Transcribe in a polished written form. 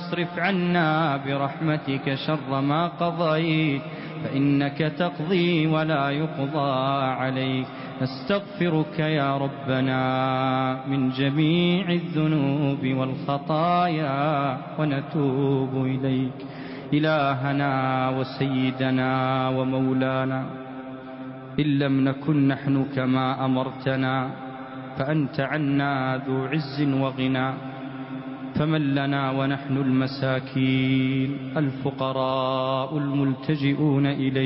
واصرف عنا برحمتك شر ما قضيت، فإنك تقضي ولا يقضى عليك. نستغفرك يا ربنا من جميع الذنوب والخطايا ونتوب إليك. إلهنا وسيدنا ومولانا، إن لم نكن نحن كما أمرتنا فأنت عنا ذو عز وغنى، فمن لنا ونحن المساكين الفقراء الملتجئون إليك